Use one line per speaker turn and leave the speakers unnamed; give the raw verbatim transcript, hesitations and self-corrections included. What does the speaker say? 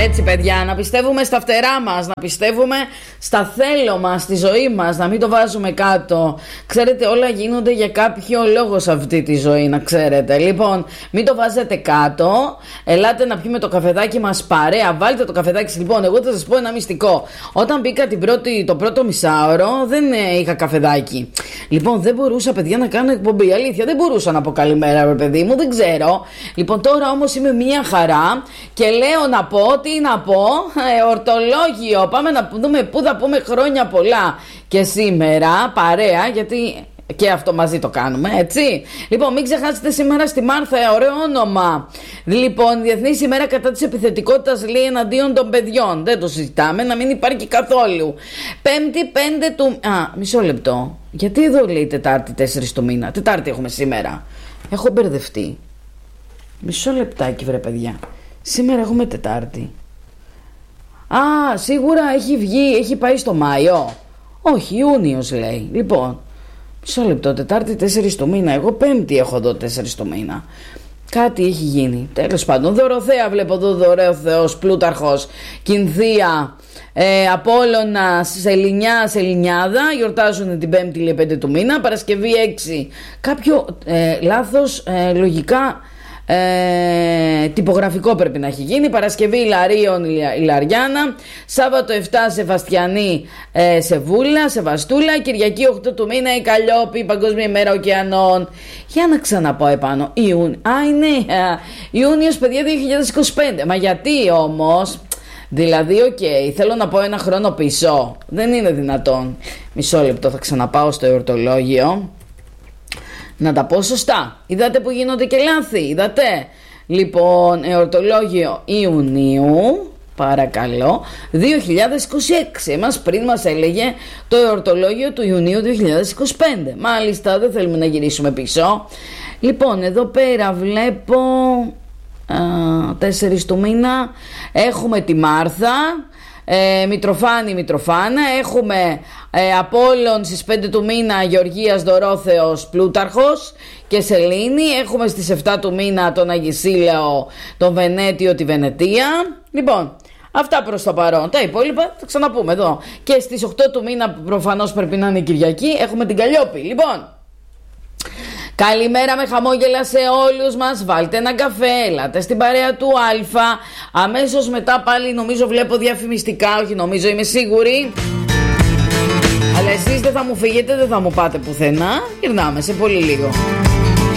Έτσι παιδιά, να πιστεύουμε στα φτερά μας, να πιστεύουμε στα θέλω μας, στη ζωή μας, να μην το βάζουμε κάτω. Ξέρετε, όλα γίνονται για κάποιο λόγο σε αυτή τη ζωή, να ξέρετε. Λοιπόν, μην το βάζετε κάτω, ελάτε να πιούμε το καφεδάκι μας παρέα, βάλτε το καφεδάκι. Λοιπόν, εγώ θα σας πω ένα μυστικό. Όταν μπήκα την πρώτη, το πρώτο μισάωρο δεν ε, είχα καφεδάκι. Λοιπόν, δεν μπορούσα παιδιά να κάνω εκπομπή, αλήθεια, δεν μπορούσα να πω καλημέρα ρε παιδί μου, δεν ξέρω. Λοιπόν, τώρα όμως είμαι μια χαρά και λέω να πω, τι να πω, ε, ορτολόγιο, πάμε να δούμε πού θα πούμε χρόνια πολλά και σήμερα παρέα, γιατί και αυτό μαζί το κάνουμε, έτσι. Λοιπόν, μην ξεχάσετε σήμερα στη Μάρθα, ωραίο όνομα. Λοιπόν, Διεθνής ημέρα κατά της επιθετικότητας, λέει, εναντίον των παιδιών. Δεν το συζητάμε, να μην υπάρχει καθόλου. Πέμπτη πέντε του... Α, μισό λεπτό. Γιατί εδώ λέει Τετάρτη τέσσερις του μήνα? Τετάρτη έχουμε σήμερα. Έχω μπερδευτεί. Μισό λεπτάκι βρε παιδιά. Σήμερα έχουμε Τετάρτη. Α, σίγουρα έχει βγει, έχει πάει στο Μάιο. Όχι, Ιούνιος λέει. Λοιπόν, μισό λεπτό, Τετάρτη τέσσερις του μήνα. Εγώ Πέμπτη έχω εδώ τέσσερις του μήνα. Κάτι έχει γίνει. Τέλος πάντων, Δωροθέα βλέπω εδώ, Δωρέοθεος, Πλούταρχος, Κινθία, ε, Απόλλωνας, Σελινιά, Σελινιάδα. Γιορτάζουν την Πέμπτη, λέει, πέντε του μήνα. Παρασκευή έξι. Κάποιο ε, λάθος ε, λογικά ε, τυπογραφικό πρέπει να έχει γίνει. Παρασκευή Ιλαρίων, Ιλαριάνα. Σάββατο επτά Σεβαστιανή, ε, Σεβούλα, Σεβαστούλα. Κυριακή οκτώ του μήνα η Καλλιόπη, Παγκόσμια ημέρα ωκεανών. Για να ξαναπάω επάνω. Ιούνιο. Α, είναι Ιούνιος παιδιά δύο χιλιάδες είκοσι πέντε. Μα γιατί όμως? Δηλαδή, οκ, okay, θέλω να πω ένα χρόνο πίσω. Δεν είναι δυνατόν. Μισό λεπτό, θα ξαναπάω στο εορτολόγιο να τα πω σωστά. Είδατε που γίνονται και λάθη? Είδατε? Λοιπόν, εορτολόγιο Ιουνίου, παρακαλώ, δύο χιλιάδες είκοσι έξι. Εμάς πριν μας έλεγε το εορτολόγιο του Ιουνίου δύο χιλιάδες είκοσι πέντε. Μάλιστα, δεν θέλουμε να γυρίσουμε πίσω. Λοιπόν, εδώ πέρα βλέπω τέσσερις του μήνα έχουμε τη Μάρθα, ε, Μητροφάνη, Μητροφάνα. Έχουμε ε, Απόλλων στις πέντε του μήνα, Γεωργίας, Δωρόθεος, Πλούταρχος και Σελήνη. Έχουμε στις επτά του μήνα τον Αγισίλαιο, τον Βενέτιο, τη Βενετία. Λοιπόν, αυτά προς το παρόν. Τα υπόλοιπα θα ξαναπούμε εδώ. Και στις οκτώ του μήνα, που προφανώς πρέπει να είναι Κυριακή, έχουμε την Καλλιόπη. Λοιπόν, καλημέρα με χαμόγελα σε όλους μας. Βάλτε ένα καφέ, έλατε στην παρέα του Αλφα. Αμέσως μετά πάλι νομίζω βλέπω διαφημιστικά. Όχι νομίζω, είμαι σίγουρη. Αλλά εσείς δεν θα μου φύγετε, δεν θα μου πάτε πουθενά. Γυρνάμε σε πολύ λίγο.